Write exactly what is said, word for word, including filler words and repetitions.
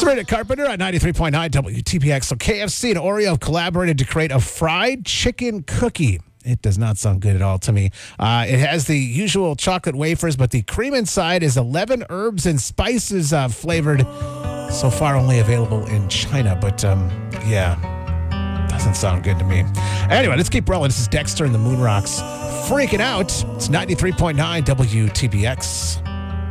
Sabrina Carpenter at ninety-three point nine W T P X. So K F C and Oreo collaborated to create a fried chicken cookie. It does not sound good at all to me. Uh, it has the usual chocolate wafers, but the cream inside is eleven herbs and spices uh, flavored. So far only available in China, but um, yeah, doesn't sound good to me. Anyway, let's keep rolling. This is Dexter and the Moon Rocks. Freaking Out. It's ninety-three point nine W T B X.